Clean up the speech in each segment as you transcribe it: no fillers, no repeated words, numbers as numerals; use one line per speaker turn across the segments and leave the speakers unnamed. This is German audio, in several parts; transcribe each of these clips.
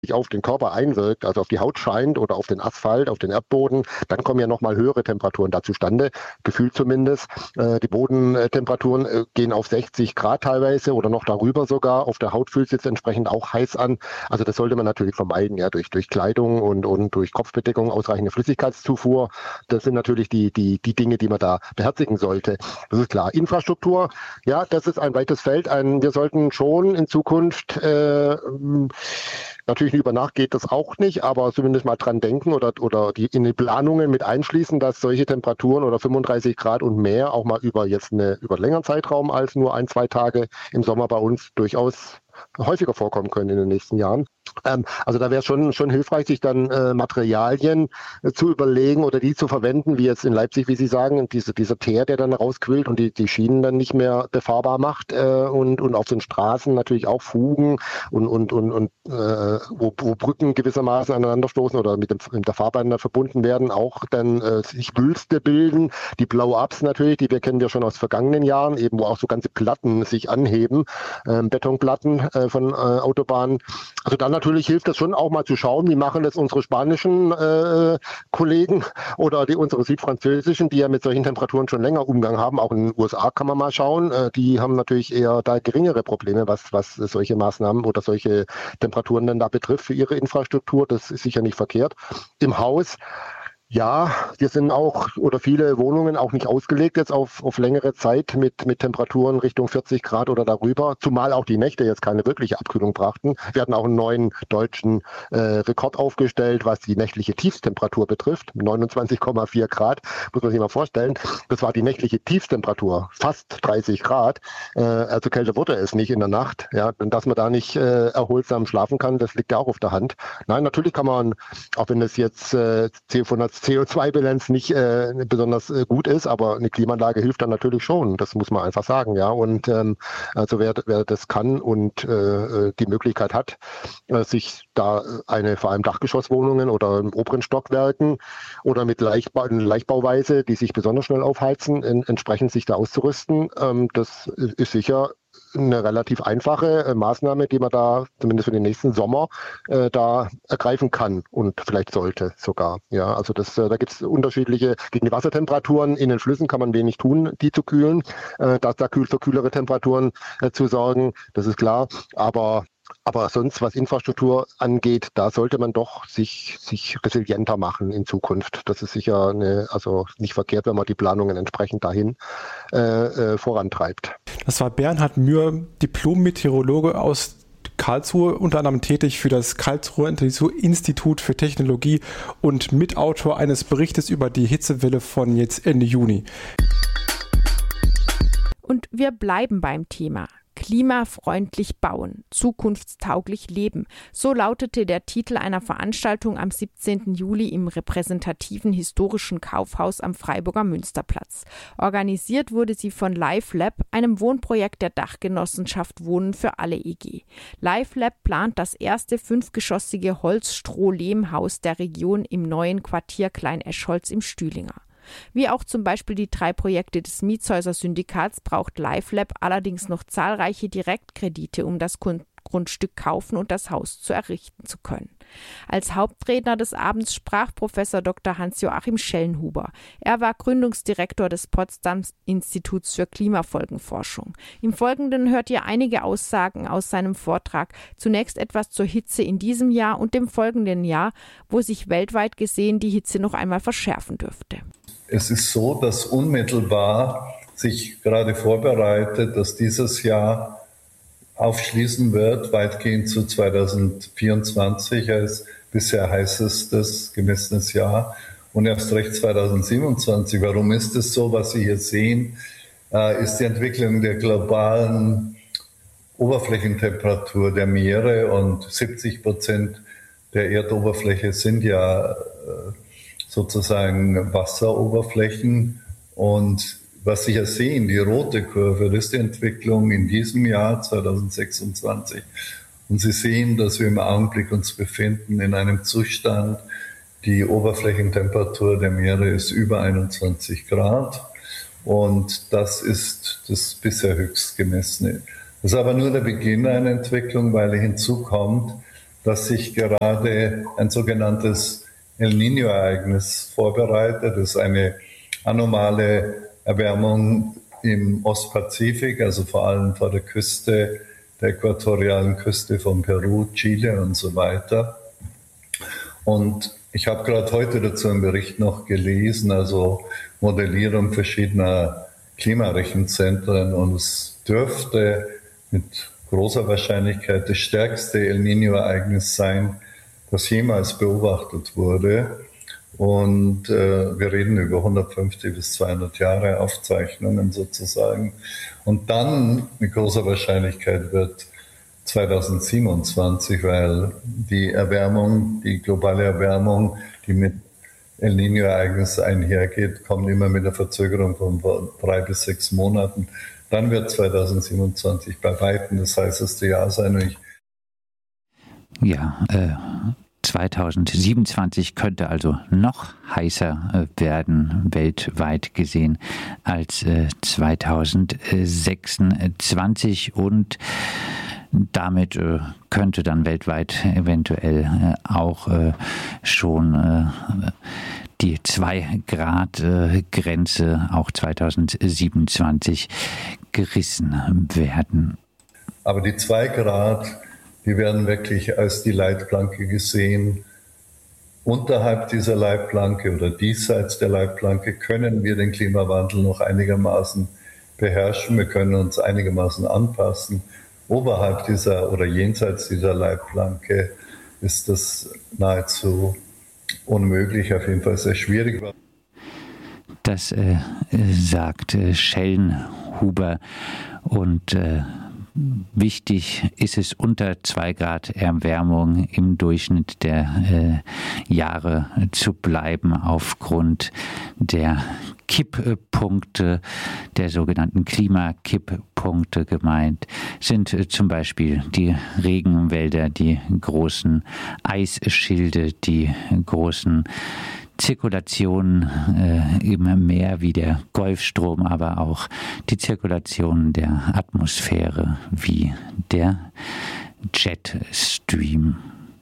auf den Körper einwirkt, also auf die Haut scheint oder auf den Asphalt, auf den Erdboden, dann kommen ja nochmal höhere Temperaturen da zustande, gefühlt zumindest. Die Bodentemperaturen gehen auf 60 Grad teilweise oder noch darüber sogar. Auf der Haut fühlt es jetzt entsprechend auch heiß an. Also das sollte man natürlich vermeiden, ja, durch Kleidung und durch Kopfbedeckung, ausreichende Flüssigkeitszufuhr. Das sind natürlich die Dinge, die man da beherzigen sollte. Das ist klar. Infrastruktur, ja, das ist ein weites Feld. Wir sollten schon in Zukunft natürlich über Nacht geht das auch nicht, aber zumindest mal dran denken oder in die Planungen mit einschließen, dass solche Temperaturen oder 35 Grad und mehr auch mal über längeren Zeitraum als nur 1, 2 Tage im Sommer bei uns durchaus häufiger vorkommen können in den nächsten Jahren. Also da wäre es schon hilfreich, sich dann Materialien zu überlegen oder die zu verwenden, wie jetzt in Leipzig, wie Sie sagen, dieser Teer, der dann rausquillt und die Schienen dann nicht mehr befahrbar macht und auf den Straßen natürlich auch Fugen und wo Brücken gewissermaßen aneinanderstoßen oder mit der Fahrbahn da verbunden werden, auch dann sich Wülste bilden, die Blow-ups natürlich, die kennen wir schon aus vergangenen Jahren, eben wo auch so ganze Platten sich anheben, Betonplatten von Autobahnen. Also dann natürlich hilft das schon auch mal zu schauen, wie machen das unsere spanischen Kollegen oder unsere südfranzösischen, die ja mit solchen Temperaturen schon länger Umgang haben. Auch in den USA kann man mal schauen. Die haben natürlich eher da geringere Probleme, was solche Maßnahmen oder solche Temperaturen dann da betrifft für ihre Infrastruktur. Das ist sicher nicht verkehrt. Im Haus, ja, wir sind auch oder viele Wohnungen auch nicht ausgelegt jetzt auf längere Zeit mit Temperaturen Richtung 40 Grad oder darüber, zumal auch die Nächte jetzt keine wirkliche Abkühlung brachten. Wir hatten auch einen neuen deutschen Rekord aufgestellt, was die nächtliche Tiefstemperatur betrifft, 29,4 Grad, muss man sich mal vorstellen. Das war die nächtliche Tiefstemperatur, fast 30 Grad. Also kälter wurde es nicht in der Nacht. Ja, und dass man da nicht erholsam schlafen kann, das liegt ja auch auf der Hand. Nein, natürlich kann man, auch wenn es jetzt von der CO2-Bilanz nicht besonders gut ist, aber eine Klimaanlage hilft dann natürlich schon. Das muss man einfach sagen, ja. Und also wer das kann und die Möglichkeit hat, sich da vor allem Dachgeschosswohnungen oder in oberen Stockwerken oder mit Leichtbauweise, die sich besonders schnell aufheizen, entsprechend sich da auszurüsten, das ist sicher eine relativ einfache Maßnahme, die man da zumindest für den nächsten Sommer da ergreifen kann und vielleicht sollte sogar. Ja, also da gibt es unterschiedliche, gegen die Wassertemperaturen in den Flüssen kann man wenig tun, die zu kühlen, da für kühlere Temperaturen zu sorgen, das ist klar, aber sonst, was Infrastruktur angeht, da sollte man doch sich resilienter machen in Zukunft. Das ist sicher also nicht verkehrt, wenn man die Planungen entsprechend dahin vorantreibt.
Das war Bernhard Mühr, Diplom-Meteorologe aus Karlsruhe, unter anderem tätig für das Karlsruher Institut für Technologie und Mitautor eines Berichtes über die Hitzewelle von jetzt Ende Juni.
Und wir bleiben beim Thema. Klimafreundlich bauen, zukunftstauglich leben. So lautete der Titel einer Veranstaltung am 17. Juli im repräsentativen historischen Kaufhaus am Freiburger Münsterplatz. Organisiert wurde sie von LiveLab, einem Wohnprojekt der Dachgenossenschaft Wohnen für alle e.G. LiveLab plant das erste 5-geschossige Holz-Stroh-Lehmhaus der Region im neuen Quartier Klein-Eschholz im Stühlinger. Wie auch zum Beispiel die 3 Projekte des Mietshäuser-Syndikats braucht LiveLab allerdings noch zahlreiche Direktkredite, um das Grundstück kaufen und das Haus zu errichten zu können. Als Hauptredner des Abends sprach Professor Dr. Hans-Joachim Schellenhuber. Er war Gründungsdirektor des Potsdam Instituts für Klimafolgenforschung. Im Folgenden hört ihr einige Aussagen aus seinem Vortrag. Zunächst etwas zur Hitze in diesem Jahr und dem folgenden Jahr, wo sich weltweit gesehen die Hitze noch einmal verschärfen dürfte.
Es ist so, dass unmittelbar sich gerade vorbereitet, dass dieses Jahr aufschließen wird, weitgehend zu 2024 als bisher heißestes gemessenes Jahr und erst recht 2027. Warum ist es so? Was Sie hier sehen, ist die Entwicklung der globalen Oberflächentemperatur der Meere und 70% der Erdoberfläche sind ja sozusagen Wasseroberflächen. Und was Sie hier sehen, die rote Kurve, das ist die Entwicklung in diesem Jahr 2026. Und Sie sehen, dass wir im Augenblick uns befinden in einem Zustand, die Oberflächentemperatur der Meere ist über 21 Grad. Und das ist das bisher höchst gemessene. Das ist aber nur der Beginn einer Entwicklung, weil hinzu kommt, dass sich gerade ein sogenanntes El Niño-Ereignis vorbereitet. Das ist eine anomale Erwärmung im Ostpazifik, also vor allem vor der Küste, der äquatorialen Küste von Peru, Chile und so weiter. Und ich habe gerade heute dazu einen Bericht noch gelesen, also Modellierung verschiedener Klimarechenzentren, und es dürfte mit großer Wahrscheinlichkeit das stärkste El Niño-Ereignis sein, das jemals beobachtet wurde. Und wir reden über 150 bis 200 Jahre Aufzeichnungen sozusagen. Und dann mit großer Wahrscheinlichkeit wird 2027, weil die Erwärmung, die globale Erwärmung, die mit El Niño-Ereignis einhergeht, kommt immer mit einer Verzögerung von 3 bis 6 Monaten. Dann wird 2027 bei weitem das heißeste Jahr sein.
Ja, 2027 könnte also noch heißer werden, weltweit gesehen, als 2026, und damit könnte dann weltweit eventuell auch schon die 2-Grad-Grenze auch 2027 gerissen werden.
Aber die 2 Grad, die werden wirklich als die Leitplanke gesehen. Unterhalb dieser Leitplanke oder diesseits der Leitplanke können wir den Klimawandel noch einigermaßen beherrschen. Wir können uns einigermaßen anpassen. Oberhalb dieser oder jenseits dieser Leitplanke ist das nahezu unmöglich, auf jeden Fall sehr schwierig.
Das sagt Schellenhuber, und wichtig ist es, unter 2 Grad Erwärmung im Durchschnitt der Jahre zu bleiben, aufgrund der Kipppunkte, der sogenannten Klimakipppunkte. Gemeint sind zum Beispiel die Regenwälder, die großen Eisschilde, die großen Zirkulationen im Meer wie der Golfstrom, aber auch die Zirkulation der Atmosphäre wie der Jetstream.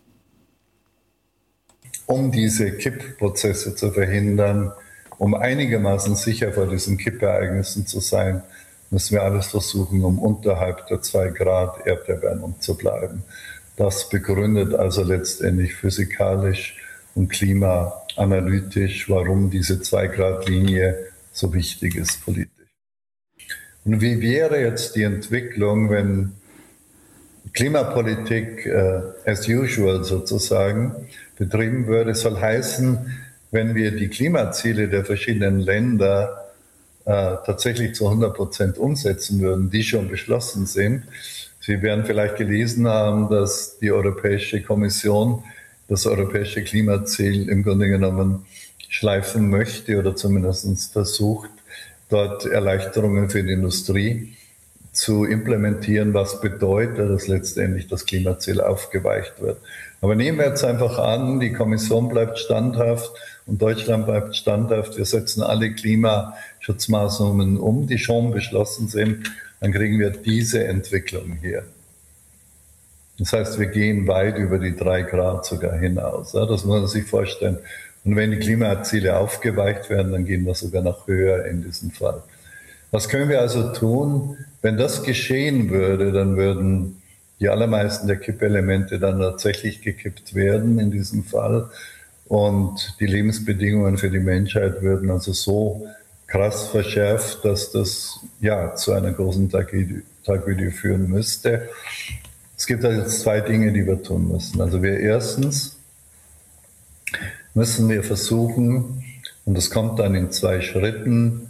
Um diese Kippprozesse zu verhindern, um einigermaßen sicher vor diesen Kippereignissen zu sein, müssen wir alles versuchen, um unterhalb der 2 Grad Erderwärmung zu bleiben. Das begründet also letztendlich physikalisch und klimaanalytisch, warum diese 2-Grad-Linie so wichtig ist politisch. Und wie wäre jetzt die Entwicklung, wenn Klimapolitik as usual sozusagen betrieben würde? Es soll heißen, wenn wir die Klimaziele der verschiedenen Länder tatsächlich zu 100% umsetzen würden, die schon beschlossen sind. Sie werden vielleicht gelesen haben, dass die Europäische Kommission das europäische Klimaziel im Grunde genommen schleifen möchte oder zumindest versucht, dort Erleichterungen für die Industrie zu implementieren, was bedeutet, dass letztendlich das Klimaziel aufgeweicht wird. Aber nehmen wir jetzt einfach an, die Kommission bleibt standhaft und Deutschland bleibt standhaft. Wir setzen alle Klimaschutzmaßnahmen um, die schon beschlossen sind. Dann kriegen wir diese Entwicklung hier. Das heißt, wir gehen weit über die 3 Grad sogar hinaus. Das muss man sich vorstellen. Und wenn die Klimaziele aufgeweicht werden, dann gehen wir sogar noch höher in diesem Fall. Was können wir also tun? Wenn das geschehen würde, dann würden die allermeisten der Kippelemente dann tatsächlich gekippt werden in diesem Fall. Und die Lebensbedingungen für die Menschheit würden also so krass verschärft, dass das ja zu einer großen Tragödie führen müsste. Es gibt also 2 Dinge, die wir tun müssen. Also erstens müssen wir versuchen, und das kommt dann in 2 Schritten,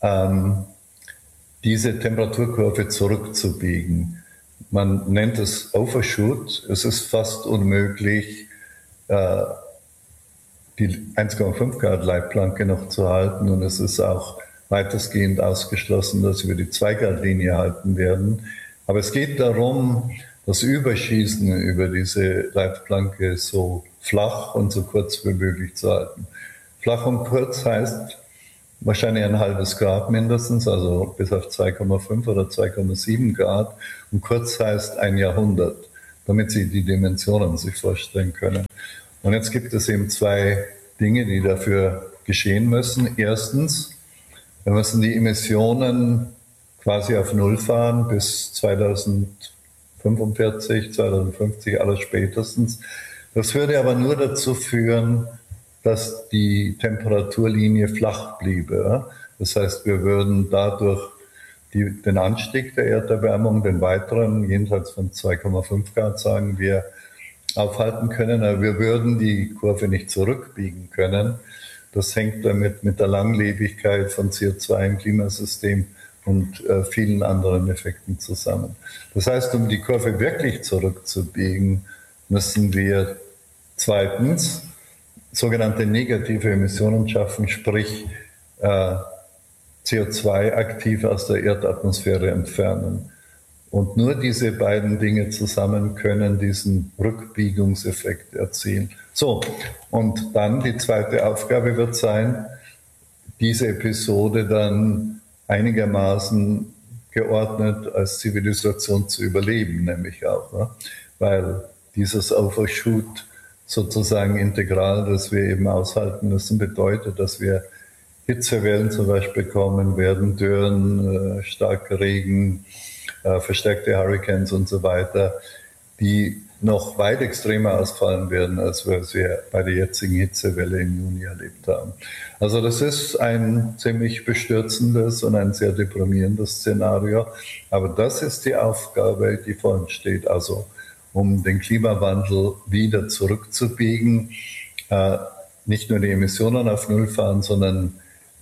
diese Temperaturkurve zurückzubiegen. Man nennt es Overshoot. Es ist fast unmöglich, die 1,5 Grad Leitplanke noch zu halten, und es ist auch weitestgehend ausgeschlossen, dass wir die 2 Grad Linie halten werden. Aber es geht darum, das Überschießen über diese Leitplanke so flach und so kurz wie möglich zu halten. Flach und kurz heißt wahrscheinlich ein halbes Grad mindestens, also bis auf 2,5 oder 2,7 Grad. Und kurz heißt ein Jahrhundert. damit Sie die Dimensionen sich vorstellen können. Und jetzt gibt es eben zwei Dinge, die dafür geschehen müssen. Erstens, wir müssen die Emissionen quasi auf Null fahren bis 2045, 2050, alles spätestens. Das würde aber nur dazu führen, dass die Temperaturlinie flach bliebe. Das heißt, wir würden dadurch den Anstieg der Erderwärmung, den weiteren, jenseits von 2,5 Grad, sagen wir, aufhalten können. Aber wir würden die Kurve nicht zurückbiegen können. Das hängt damit mit der Langlebigkeit von CO2 im Klimasystem und vielen anderen Effekten zusammen. Das heißt, um die Kurve wirklich zurückzubiegen, müssen wir zweitens sogenannte negative Emissionen schaffen, sprich CO2 aktiv aus der Erdatmosphäre entfernen. Und nur diese beiden Dinge zusammen können diesen Rückbiegungseffekt erzielen. So, und dann die zweite Aufgabe wird sein, diese Episode dann einigermaßen geordnet als Zivilisation zu überleben, nämlich auch. Ne? Weil dieses Overshoot sozusagen integral, das wir eben aushalten müssen, bedeutet, dass wir Hitzewellen zum Beispiel kommen werden, Dürren, starker Regen, verstärkte Hurricanes und so weiter, die noch weit extremer ausfallen werden, als wir bei der jetzigen Hitzewelle im Juni erlebt haben. Also das ist ein ziemlich bestürzendes und ein sehr deprimierendes Szenario. Aber das ist die Aufgabe, die vor uns steht. Also um den Klimawandel wieder zurückzubiegen, nicht nur die Emissionen auf Null fahren, sondern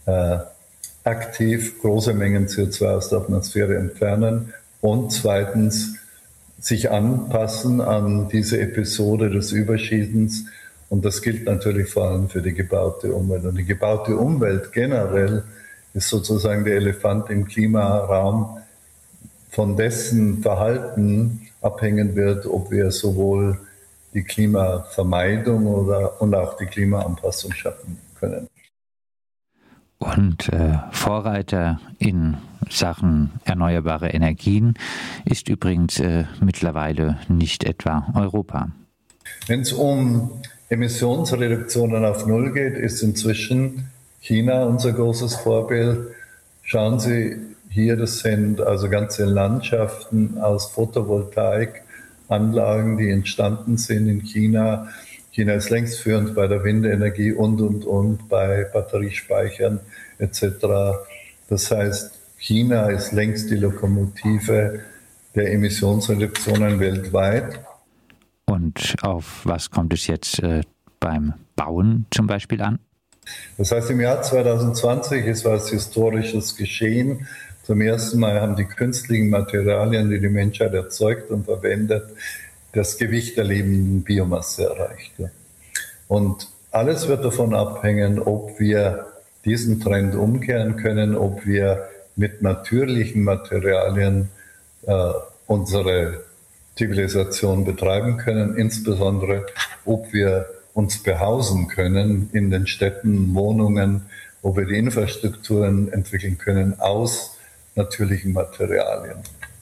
aktiv große Mengen CO2 aus der Atmosphäre entfernen und zweitens sich anpassen an diese Episode des Überschießens. Und das gilt natürlich vor allem für die gebaute Umwelt. Und die gebaute Umwelt generell ist sozusagen der Elefant im Klimaraum, von dessen Verhalten abhängen wird, ob wir sowohl die Klimavermeidung und auch die Klimaanpassung schaffen können.
Und Vorreiter in Sachen erneuerbare Energien ist übrigens mittlerweile nicht etwa Europa.
Wenn es um Emissionsreduktionen auf Null geht, ist inzwischen China unser großes Vorbild. Schauen Sie hier, das sind also ganze Landschaften aus Photovoltaikanlagen, die entstanden sind in China. China ist längst führend bei der Windenergie und bei Batteriespeichern etc. Das heißt, China ist längst die Lokomotive der Emissionsreduktionen weltweit.
Und auf was kommt es jetzt beim Bauen zum Beispiel an?
Das heißt, im Jahr 2020 ist was Historisches geschehen. Zum ersten Mal haben die künstlichen Materialien, die die Menschheit erzeugt und verwendet, das Gewicht der lebenden Biomasse erreicht. Und alles wird davon abhängen, ob wir diesen Trend umkehren können, ob wir mit natürlichen Materialien unsere Zivilisation betreiben können, insbesondere ob wir uns behausen können in den Städten, Wohnungen, ob wir die Infrastrukturen entwickeln können aus natürlichen Materialien.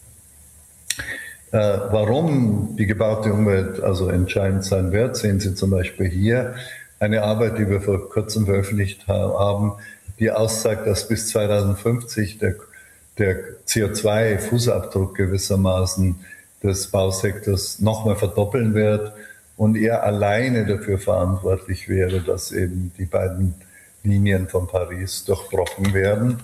Warum die gebaute Umwelt also entscheidend sein wird, sehen Sie zum Beispiel hier eine Arbeit, die wir vor kurzem veröffentlicht haben, die aussagt, dass bis 2050 der CO2-Fußabdruck gewissermaßen des Bausektors nochmal verdoppeln wird und er alleine dafür verantwortlich wäre, dass eben die beiden Linien von Paris durchbrochen werden.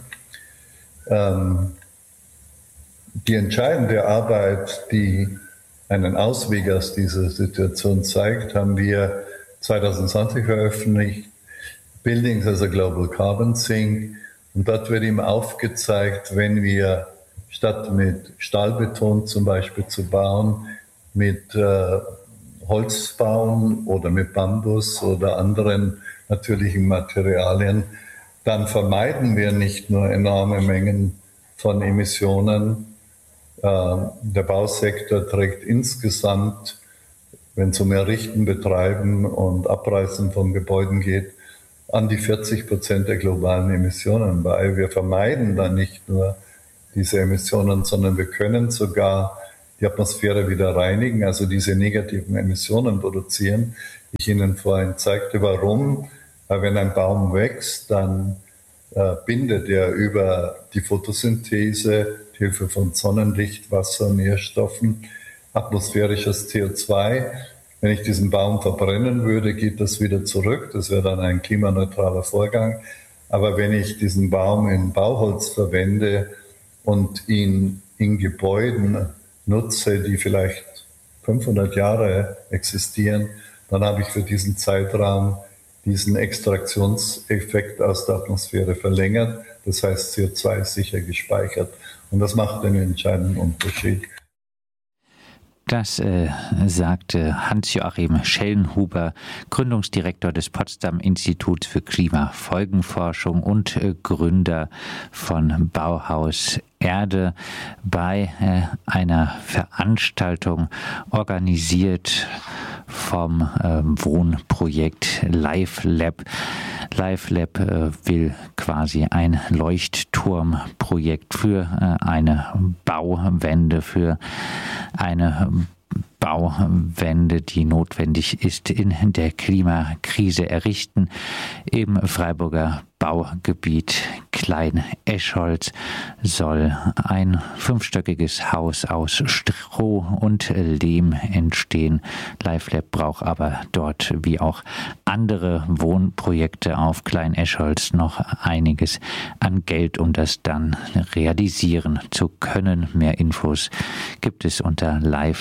Die entscheidende Arbeit, die einen Ausweg aus dieser Situation zeigt, haben wir 2020 veröffentlicht, Buildings as a Global Carbon Sink. Und dort wird ihm aufgezeigt, wenn wir statt mit Stahlbeton zum Beispiel zu bauen, mit Holz bauen oder mit Bambus oder anderen natürlichen Materialien, dann vermeiden wir nicht nur enorme Mengen von Emissionen. Der Bausektor trägt insgesamt, wenn es um Errichten, Betreiben und Abreißen von Gebäuden geht, an die 40% der globalen Emissionen bei. Wir vermeiden dann nicht nur diese Emissionen, sondern wir können sogar die Atmosphäre wieder reinigen, also diese negativen Emissionen produzieren. Ich Ihnen vorhin zeigte, warum. Weil wenn ein Baum wächst, dann bindet er über die Photosynthese, mit Hilfe von Sonnenlicht, Wasser, Nährstoffen, atmosphärisches CO2. Wenn ich diesen Baum verbrennen würde, geht das wieder zurück. Das wäre dann ein klimaneutraler Vorgang. Aber wenn ich diesen Baum in Bauholz verwende und ihn in Gebäuden nutze, die vielleicht 500 Jahre existieren, dann habe ich für diesen Zeitraum diesen Extraktionseffekt aus der Atmosphäre verlängert. Das heißt, CO2 ist sicher gespeichert. Und das macht einen entscheidenden Unterschied.
Das sagte Hans-Joachim Schellenhuber, Gründungsdirektor des Potsdam Instituts für Klimafolgenforschung und Gründer von Bauhaus Erde, bei einer Veranstaltung organisiert vom Wohnprojekt LiveLab. LiveLab will quasi ein Leuchtturmprojekt für eine Bauwende, die notwendig ist in der Klimakrise, errichten im Freiburger Baugebiet Klein-Escholz soll ein 5-stöckiges Haus aus Stroh und Lehm entstehen. LiveLab braucht aber dort wie auch andere Wohnprojekte auf Klein-Escholz noch einiges an Geld, um das dann realisieren zu können. Mehr Infos gibt es unter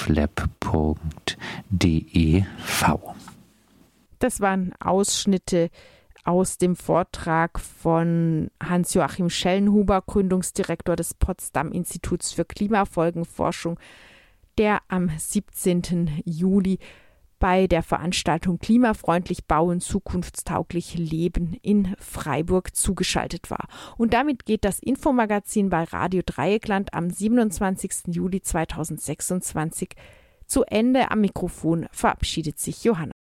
livelab.dev.
Das waren Ausschnitte aus dem Vortrag von Hans-Joachim Schellenhuber, Gründungsdirektor des Potsdam Instituts für Klimafolgenforschung, der am 17. Juli bei der Veranstaltung Klimafreundlich Bauen, zukunftstauglich Leben in Freiburg zugeschaltet war. Und damit geht das Infomagazin bei Radio Dreieckland am 27. Juli 2026 zu Ende. Am Mikrofon verabschiedet sich Johanna